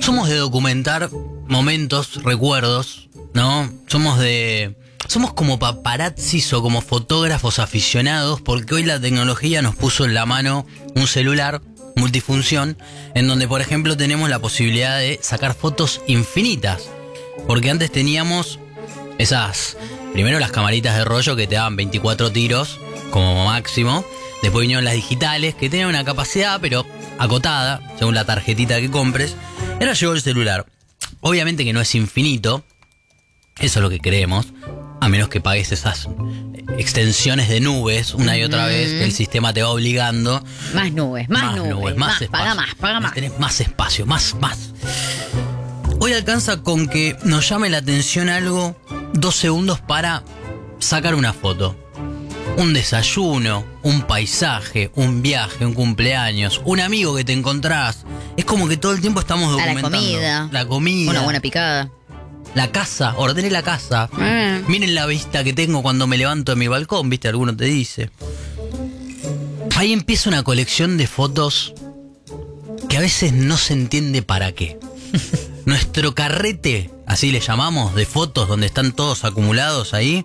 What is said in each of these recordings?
Somos de documentar momentos, recuerdos, ¿no? Somos como paparazzis o como fotógrafos aficionados, porque hoy la tecnología nos puso en la mano un celular multifunción, en donde por ejemplo tenemos la posibilidad de sacar fotos infinitas. Porque antes teníamos primero las camaritas de rollo que te daban 24 tiros como máximo. Después vinieron las digitales que tenían una capacidad pero acotada, según la tarjetita que compres. Ahora llegó el celular. Obviamente que no es infinito, eso es lo que creemos, a menos que pagues esas extensiones de nubes una y otra vez, que el sistema te va obligando. Más nubes, más espacio. Paga más. Tenés más espacio, más. Hoy alcanza con que nos llame la atención algo 2 segundos para sacar una foto. Un desayuno, un paisaje, un viaje, un cumpleaños, un amigo que te encontrás. Es como que todo el tiempo estamos documentando. La comida. Una buena picada. La casa, ordené la casa. Miren la vista que tengo cuando me levanto de mi balcón, ¿viste? Alguno te dice. Ahí empieza una colección de fotos que a veces no se entiende para qué. Nuestro carrete, así le llamamos, de fotos donde están todos acumulados ahí,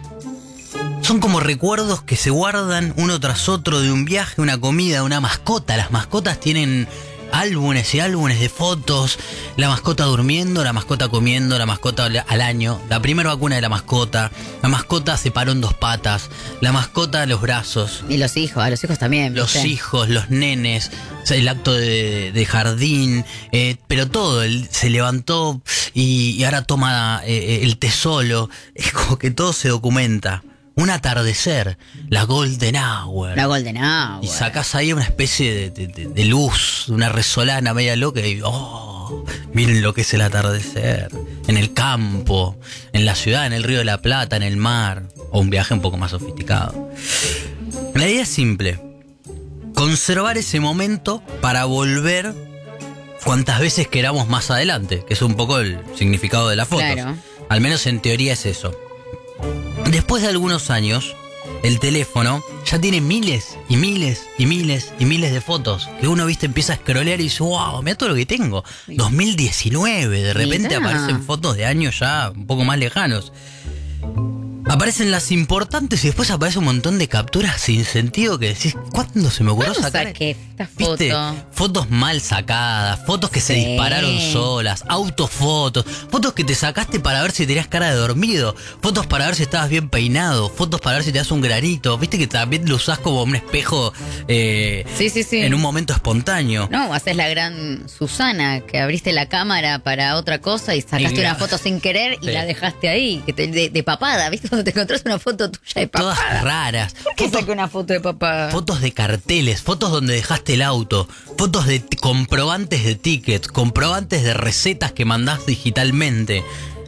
son como recuerdos que se guardan uno tras otro de un viaje, una comida, una mascota. Las mascotas tienen álbumes y álbumes de fotos. La mascota durmiendo, la mascota comiendo, la mascota al año, la primera vacuna de la mascota se paró en 2 patas, la mascota a los brazos. Y los hijos, a los hijos también. Los hijos, los nenes, el acto de jardín, pero todo, él se levantó y ahora toma el té solo. Es como que todo se documenta. Un atardecer, la Golden Hour. Y sacás ahí una especie de luz, una resolana media loca y miren lo que es el atardecer. En el campo, en la ciudad, en el Río de la Plata, en el mar. O un viaje un poco más sofisticado. La idea es simple. Conservar ese momento para volver cuantas veces queramos más adelante, que es un poco el significado de las fotos. Claro. Al menos en teoría es eso. Después de algunos años, el teléfono ya tiene miles y miles y miles y miles de fotos. Que uno, viste, empieza a scrollear y dice, wow, mira todo lo que tengo. 2019, de repente aparecen fotos de años ya un poco más lejanos. Aparecen las importantes y después aparece un montón de capturas sin sentido que decís, ¿cuándo se me ocurrió sacar? Saqué esta foto. ¿Viste? Fotos mal sacadas, fotos que se dispararon solas, autofotos, fotos que te sacaste para ver si tenías cara de dormido, fotos para ver si estabas bien peinado, fotos para ver si te das un granito, viste que también lo usás como un espejo en un momento espontáneo. No, haces la gran Susana, que abriste la cámara para otra cosa y sacaste una foto sin querer y la dejaste ahí, que de papada, ¿viste? Cuando te encontrás una foto tuya de papada. Todas raras. ¿Por qué saqué una foto de papada? Fotos de carteles, fotos donde dejaste el auto, fotos de comprobantes de tickets, comprobantes de recetas que mandás digitalmente,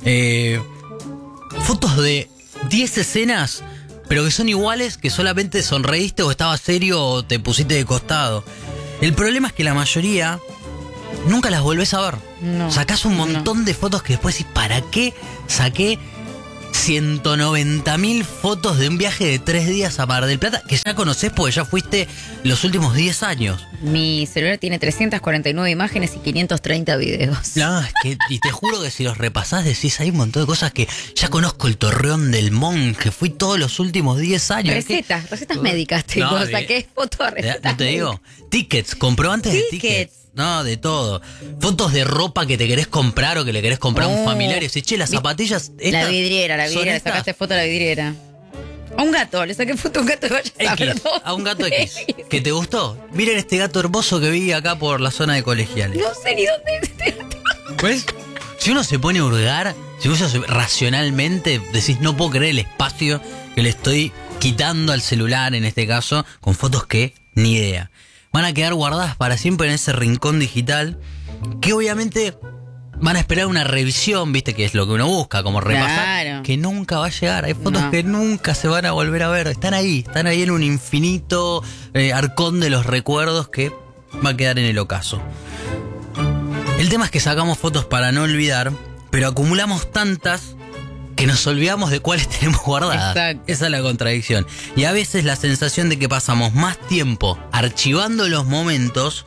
fotos de 10 escenas, pero que son iguales, que solamente sonreíste o estabas serio o te pusiste de costado. El problema es que la mayoría nunca las volvés a ver. No, sacás un montón de fotos que después decís, ¿para qué saqué 190.000 fotos de un viaje de 3 días a Mar del Plata? Que ya conocés porque ya fuiste los últimos 10 años. Mi celular tiene 349 imágenes y 530 videos. No, es que, y te juro que si los repasás decís, hay un montón de cosas que ya conozco. El Torreón del Monje, fui todos los últimos 10 años. Recetas médicas, chicos. Saqué fotos de recetas. No te digo, tickets, comprobantes de tickets. No, de todo. Fotos de ropa que te querés comprar o que le querés comprar a un familiar y decís, che, las zapatillas. La vidriera, le sacaste foto a la vidriera. A un gato, le saqué foto a un gato de a un gato X. ¿Que te gustó? Miren este gato hermoso que vi acá por la zona de Colegiales. No sé ni dónde es este gato. ¿Ves? Si uno se pone a hurgar, si uno racionalmente decís, no puedo creer el espacio que le estoy quitando al celular, en este caso, con fotos que ni idea. Van a quedar guardadas para siempre en ese rincón digital, que obviamente van a esperar una revisión, viste, que es lo que uno busca, como repasar, que nunca va a llegar. Hay fotos que nunca se van a volver a ver. Están ahí en un infinito arcón de los recuerdos que va a quedar en el ocaso. El tema es que sacamos fotos para no olvidar, pero acumulamos tantas que nos olvidamos de cuáles tenemos guardadas. Exacto. Esa es la contradicción. Y a veces la sensación de que pasamos más tiempo archivando los momentos,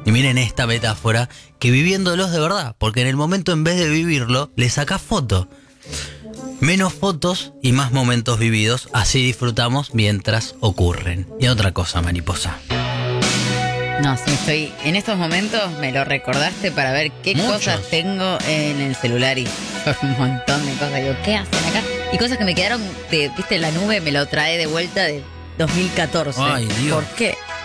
Y miren esta metáfora, que viviéndolos de verdad, porque en el momento en vez de vivirlo, le sacás foto. Menos fotos y más momentos vividos, así disfrutamos mientras ocurren. Y otra cosa, mariposa. No, sí, estoy... En estos momentos me lo recordaste para ver qué cosas tengo en el celular y son un montón de cosas. Digo, ¿qué hacen acá? Y cosas que me quedaron, viste, la nube me lo trae de vuelta de 2014. Ay, Dios. ¿Por qué?